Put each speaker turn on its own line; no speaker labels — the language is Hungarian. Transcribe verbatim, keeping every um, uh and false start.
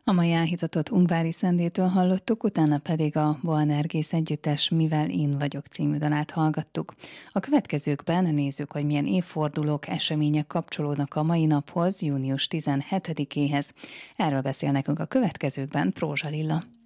A mai áhítatot Ungvári Szendétől hallottuk, utána pedig a Boanergész együttes Mivel én vagyok című dalát hallgattuk. A következőkben nézzük, hogy milyen évfordulók, események kapcsolódnak a mai naphoz, június tizenhetedikéhez. Erről beszél nekünk a következőkben Prózsa Lilla.